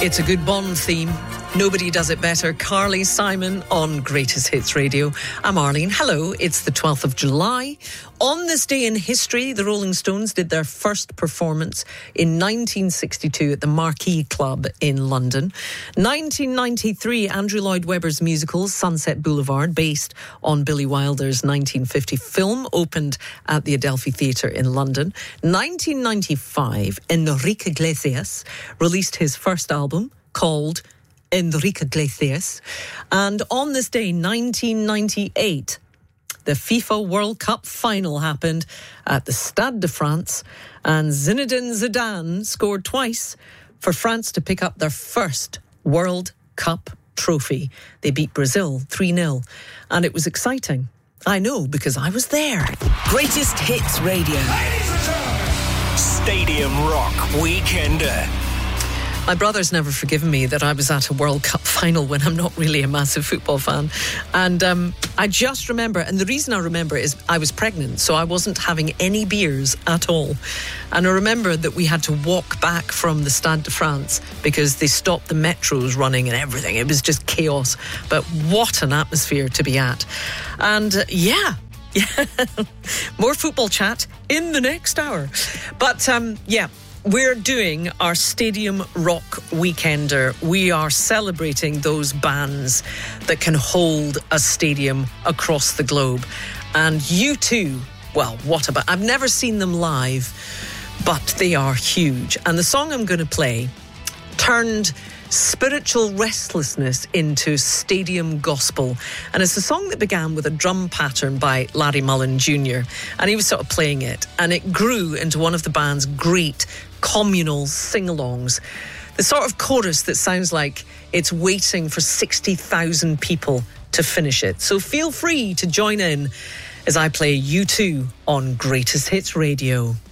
It's a good Bond theme. Nobody does it better. Carly Simon on Greatest Hits Radio. I'm Arlene. Hello, it's the 12th of July. On this day in history, the Rolling Stones did their first performance in 1962 at the Marquee Club in London. 1993, Andrew Lloyd Webber's musical Sunset Boulevard, based on Billy Wilder's 1950 film, opened at the Adelphi Theatre in London. 1995, Enrique Iglesias released his first album called Enrique Iglesias. And on this day, 1998, the FIFA World Cup final happened at the Stade de France, and Zinedine Zidane scored twice for France to pick up their first World Cup trophy. They beat Brazil 3-0, and it was exciting. I know, because I was there. Greatest Hits Radio. Stadium Rock Weekender. My brother's never forgiven me that I was at a World Cup final when I'm not really a massive football fan. And I just remember, and the reason I remember is I was pregnant, so I wasn't having any beers at all. And I remember that we had to walk back from the Stade de France because they stopped the metros running and everything. It was just chaos. But what an atmosphere to be at. And yeah, more football chat in the next hour. But we're doing our Stadium Rock Weekender. We are celebrating those bands that can hold a stadium across the globe. And U2, well, what about? I've never seen them live, but they are huge. And the song I'm going to play turned spiritual restlessness into stadium gospel. And it's a song that began with a drum pattern by Larry Mullen Jr. And he was sort of playing it. And it grew into one of the band's great communal sing-alongs. The sort of chorus that sounds like it's waiting for 60,000 people to finish it. So feel free to join in as I play U2 on Greatest Hits Radio.